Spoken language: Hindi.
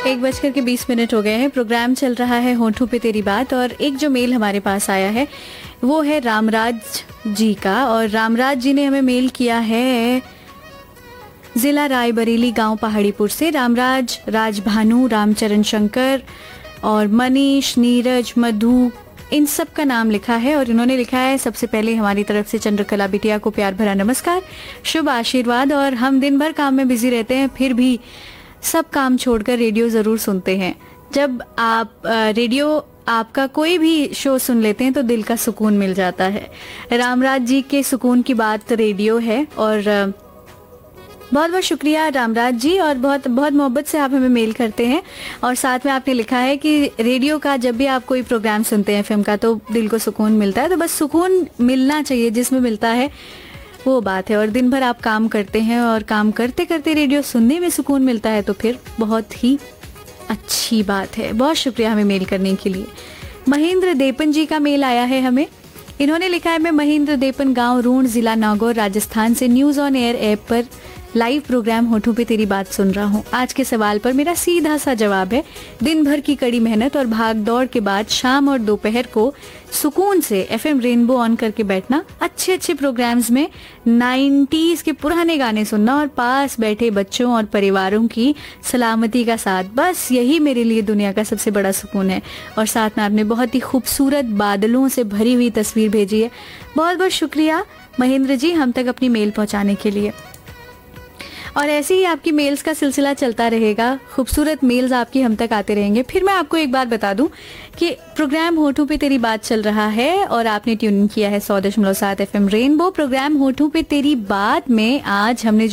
1:20 हो गए हैं। प्रोग्राम चल रहा है होठों पे तेरी बात, और एक जो मेल हमारे पास आया है वो है रामराज जी का। और रामराज जी ने हमें मेल किया है जिला रायबरेली, गांव पहाड़ीपुर से। रामराज, राजभानु, रामचरण शंकर और मनीष, नीरज, मधु, इन सब का नाम लिखा है। और इन्होंने लिखा है, सबसे पहले हमारी तरफ से चंद्रकला बिटिया को प्यार भरा नमस्कार, शुभ आशीर्वाद। और हम दिन भर काम में बिजी रहते हैं, फिर भी सब काम छोड़कर रेडियो जरूर सुनते हैं। जब आप रेडियो आपका कोई भी शो सुन लेते हैं तो दिल का सुकून मिल जाता है। रामराज जी के सुकून की बात रेडियो है। और बहुत बहुत शुक्रिया रामराज जी, और बहुत बहुत मोहब्बत से आप हमें मेल करते हैं। और साथ में आपने लिखा है कि रेडियो का जब भी आप कोई प्रोग्राम सुनते हैं एफएम का तो दिल को सुकून मिलता है। तो बस सुकून मिलना चाहिए, जिसमें मिलता है वो बात है। और दिन भर आप काम करते हैं और काम करते करते रेडियो सुनने में सुकून मिलता है तो फिर बहुत ही अच्छी बात है। बहुत शुक्रिया हमें मेल करने के लिए। महेंद्र देपन जी का मेल आया है हमें। इन्होंने लिखा है, मैं महेंद्र देपन, गांव रूण, जिला नागौर, राजस्थान से न्यूज ऑन एयर ऐप पर लाइव प्रोग्राम होठों पे तेरी बात सुन रहा हूँ। आज के सवाल पर मेरा सीधा सा जवाब है, दिन भर की कड़ी मेहनत और भाग दौड़ के बाद शाम और दोपहर को सुकून से एफएम रेनबो ऑन करके बैठना, अच्छे अच्छे प्रोग्राम्स में 90s के पुराने गाने सुनना और पास बैठे बच्चों और परिवारों की सलामती का साथ, बस यही मेरे लिए दुनिया का सबसे बड़ा सुकून है। और साथ में आपने बहुत ही खूबसूरत बादलों से भरी हुई तस्वीर भेजी है। बहुत बहुत शुक्रिया महेंद्र जी हम तक अपनी मेल पहुंचाने के लिए। और ऐसे ही आपकी मेल्स का सिलसिला चलता रहेगा, खूबसूरत मेल्स आपकी हम तक आते रहेंगे। फिर मैं आपको एक बात बता दूं कि प्रोग्राम होठों पे तेरी बात चल रहा है और आपने ट्यून किया है 100.7 FM रेनबो। प्रोग्राम होठों पे तेरी बात में आज हमने